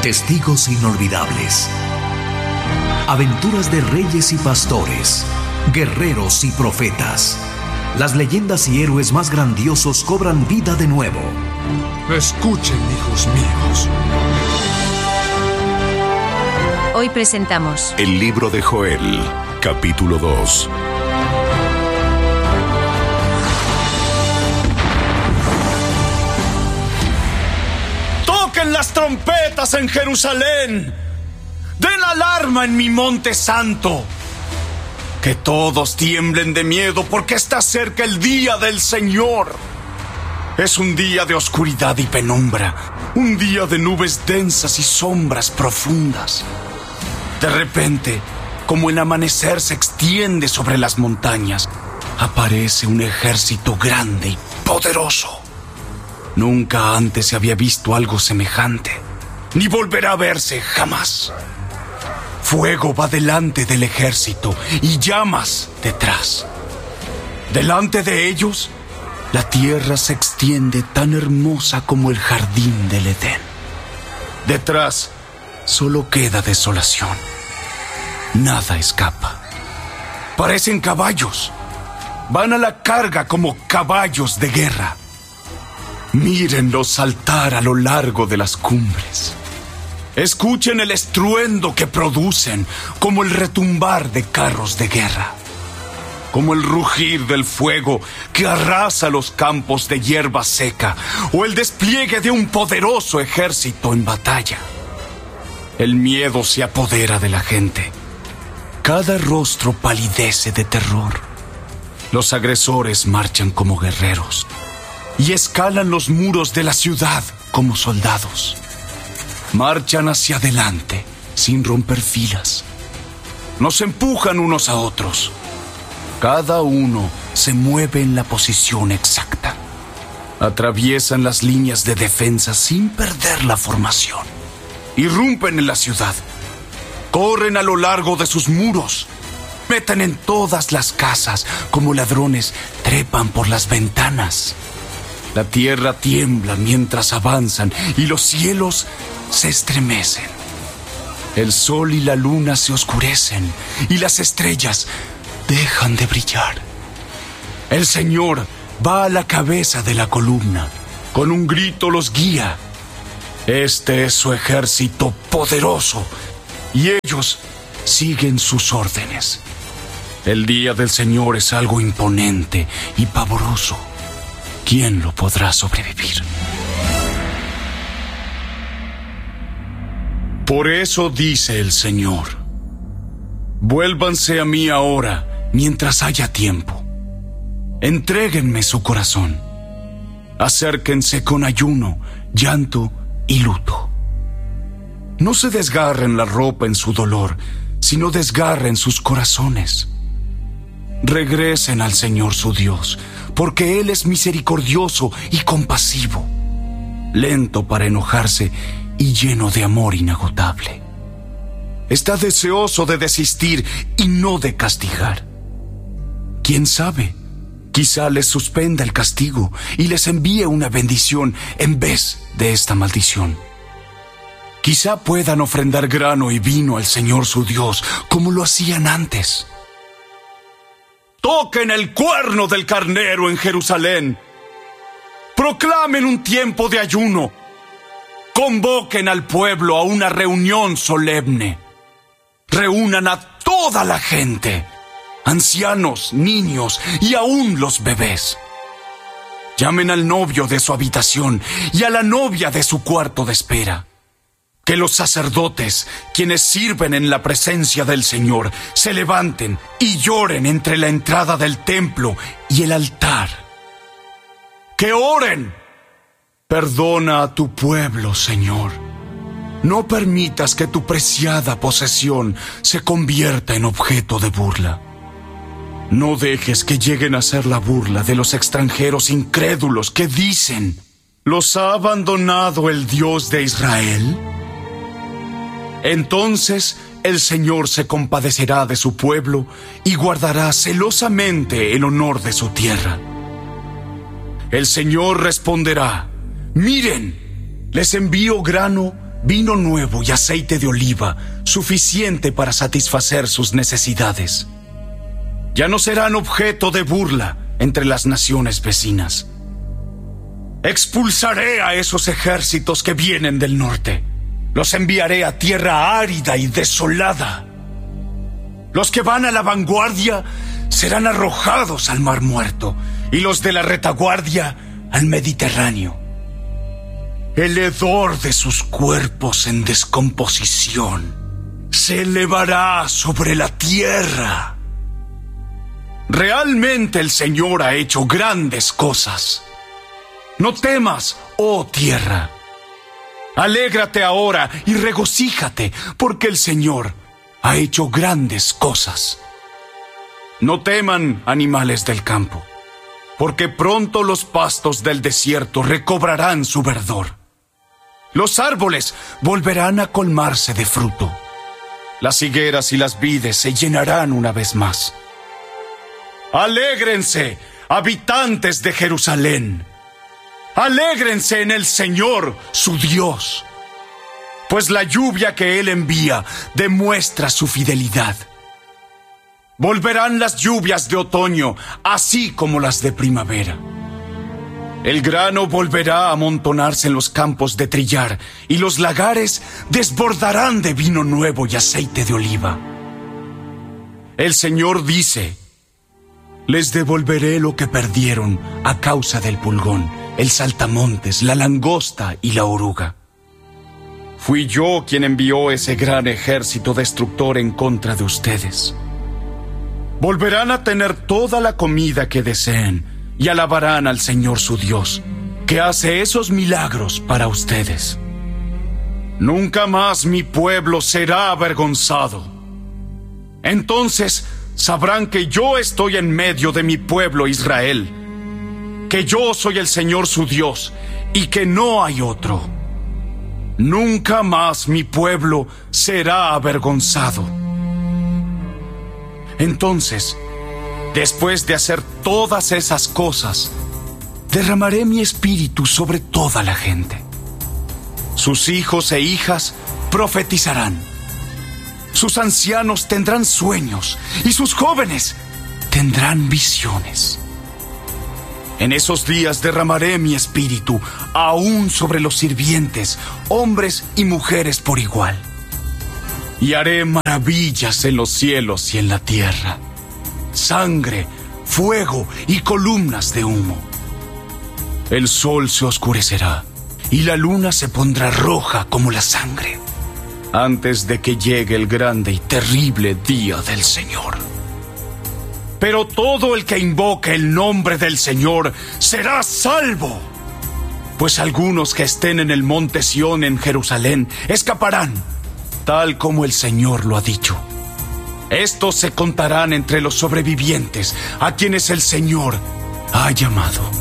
Testigos inolvidables. Aventuras de reyes y pastores, guerreros y profetas. Las leyendas y héroes más grandiosos cobran vida de nuevo. Escuchen, hijos míos. Hoy presentamos El libro de Joel, capítulo 2. ¡Toquen las trompetas en Jerusalén! ¡Den alarma en mi monte santo! Que todos tiemblen de miedo porque está cerca el día del Señor. Es un día de oscuridad y penumbra, un día de nubes densas y sombras profundas. De repente, como el amanecer se extiende sobre las montañas, aparece un ejército grande y poderoso. Nunca antes se había visto algo semejante, ni volverá a verse jamás. Fuego va delante del ejército y llamas detrás. Delante de ellos, la tierra se extiende tan hermosa como el jardín del Edén. Detrás, solo queda desolación. Nada escapa. Parecen caballos. Van a la carga como caballos de guerra. Mírenlos saltar a lo largo de las cumbres. Escuchen el estruendo que producen, como el retumbar de carros de guerra, como el rugir del fuego que arrasa los campos de hierba seca, o el despliegue de un poderoso ejército en batalla. El miedo se apodera de la gente. Cada rostro palidece de terror. Los agresores marchan como guerreros y escalan los muros de la ciudad como soldados. Marchan hacia adelante sin romper filas. Nos empujan unos a otros. Cada uno se mueve en la posición exacta. Atraviesan las líneas de defensa sin perder la formación. Irrumpen en la ciudad. Corren a lo largo de sus muros. Meten en todas las casas como ladrones. Trepan por las ventanas. La tierra tiembla mientras avanzan y los cielos se estremecen. El sol y la luna se oscurecen y las estrellas dejan de brillar. El Señor va a la cabeza de la columna. Con un grito los guía. Este es su ejército poderoso y ellos siguen sus órdenes. El día del Señor es algo imponente y pavoroso. ¿Quién lo podrá sobrevivir? Por eso dice el Señor: vuélvanse a mí ahora, mientras haya tiempo. Entréguenme su corazón. Acérquense con ayuno, llanto y luto. No se desgarren la ropa en su dolor, sino desgarren sus corazones. Regresen al Señor su Dios, porque Él es misericordioso y compasivo, lento para enojarse y lleno de amor inagotable. Está deseoso de desistir y no de castigar. ¿Quién sabe? Quizá les suspenda el castigo y les envíe una bendición en vez de esta maldición. Quizá puedan ofrendar grano y vino al Señor su Dios, como lo hacían antes. Toquen el cuerno del carnero en Jerusalén. Proclamen un tiempo de ayuno. Convoquen al pueblo a una reunión solemne. Reúnan a toda la gente, ancianos, niños y aún los bebés. Llamen al novio de su habitación y a la novia de su cuarto de espera. Que los sacerdotes, quienes sirven en la presencia del Señor, se levanten y lloren entre la entrada del templo y el altar. ¡Que oren! Perdona a tu pueblo, Señor. No permitas que tu preciada posesión se convierta en objeto de burla. No dejes que lleguen a ser la burla de los extranjeros incrédulos que dicen: ¿los ha abandonado el Dios de Israel? Entonces el Señor se compadecerá de su pueblo y guardará celosamente el honor de su tierra. El Señor responderá: miren, les envío grano vino nuevo y aceite de oliva, suficiente para satisfacer sus necesidades. Ya no serán objeto de burla entre las naciones vecinas. Expulsaré a esos ejércitos que vienen del norte. Los enviaré a tierra árida y desolada. Los que van a la vanguardia serán arrojados al Mar Muerto y los de la retaguardia al Mediterráneo. El hedor de sus cuerpos en descomposición se elevará sobre la tierra. Realmente el Señor ha hecho grandes cosas. No temas, oh tierra. Alégrate ahora y regocíjate, porque el Señor ha hecho grandes cosas. No teman, animales del campo, porque pronto los pastos del desierto recobrarán su verdor. Los árboles volverán a colmarse de fruto. Las higueras y las vides se llenarán una vez más. Alégrense, habitantes de Jerusalén. Alégrense en el Señor, su Dios, pues la lluvia que Él envía demuestra su fidelidad. Volverán las lluvias de otoño, así como las de primavera. El grano volverá a amontonarse en los campos de trillar, y los lagares desbordarán de vino nuevo y aceite de oliva. El Señor dice: les devolveré lo que perdieron a causa del pulgón, el saltamontes, la langosta y la oruga. Fui yo quien envió ese gran ejército destructor en contra de ustedes. Volverán a tener toda la comida que deseen y alabarán al Señor su Dios, que hace esos milagros para ustedes. Nunca más mi pueblo será avergonzado. Entonces sabrán que yo estoy en medio de mi pueblo Israel, que yo soy el Señor su Dios y que no hay otro. Nunca más mi pueblo será avergonzado. Entonces, después de hacer todas esas cosas, derramaré mi espíritu sobre toda la gente. Sus hijos e hijas profetizarán. Sus ancianos tendrán sueños y sus jóvenes tendrán visiones. En esos días derramaré mi espíritu aún sobre los sirvientes, hombres y mujeres por igual. Y haré maravillas en los cielos y en la tierra, sangre, fuego y columnas de humo. El sol se oscurecerá y la luna se pondrá roja como la sangre, antes de que llegue el grande y terrible día del Señor. Pero todo el que invoque el nombre del Señor será salvo, pues algunos que estén en el monte Sión en Jerusalén escaparán, tal como el Señor lo ha dicho. Estos se contarán entre los sobrevivientes, a quienes el Señor ha llamado.